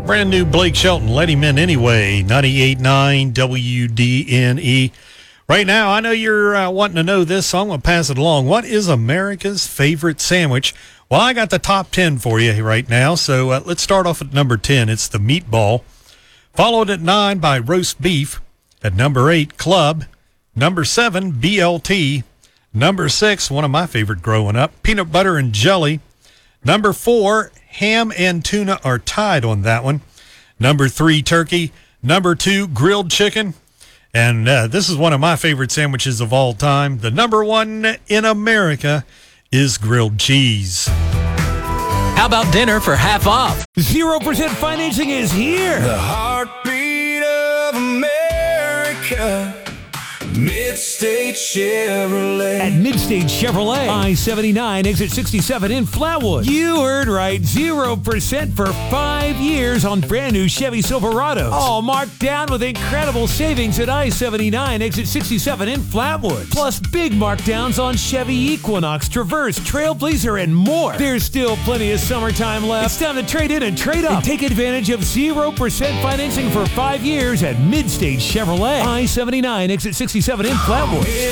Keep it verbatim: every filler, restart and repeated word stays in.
Brand new Blake Shelton, Let Him In Anyway, ninety-eight point nine W D N E. Right now, I know you're uh, wanting to know this, so I'm going to pass it along. What is America's favorite sandwich? Well, I got the top ten for you right now, so uh, let's start off at number ten. It's the meatball. Followed at nine by roast beef. At number eight, club. Number seven, B L T. Number six, one of my favorite growing up, peanut butter and jelly. Number four, ham and tuna are tied on that one. Number three, turkey. Number two, grilled chicken. And uh, this is one of my favorite sandwiches of all time. The number one in America is grilled cheese. How about dinner for half off? zero percent financing is here. The heartbeat of America. Midstate Chevrolet. At Midstate Chevrolet, I seventy-nine, exit sixty-seven in Flatwood. You heard right, zero percent for five years on brand new Chevy Silverados. All marked down with incredible savings at I seventy-nine, exit sixty-seven in Flatwood. Plus big markdowns on Chevy Equinox, Traverse, Trailblazer, and more. There's still plenty of summertime left. It's time to trade in and trade up. And take advantage of zero percent financing for five years at Midstate Chevrolet. I seventy-nine, exit sixty-seven in Flatwood.